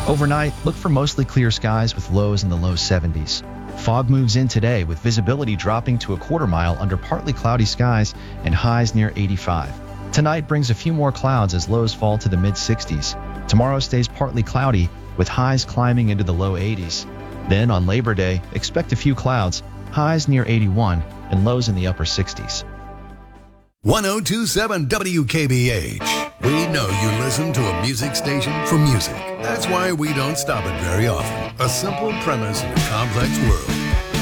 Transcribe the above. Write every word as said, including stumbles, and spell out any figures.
Overnight, look for mostly clear skies with lows in the low seventies. Fog moves in today with visibility dropping to a quarter mile under partly cloudy skies and highs near eighty-five. Tonight brings a few more clouds as lows fall to the mid sixties. Tomorrow stays partly cloudy with highs climbing into the low eighties. Then on Labor Day, expect a few clouds, highs near eighty-one and lows in the upper sixties. one oh two point seven W K B H. We know you listen to a music station for music. That's why we don't stop it very often. A simple premise in a complex world.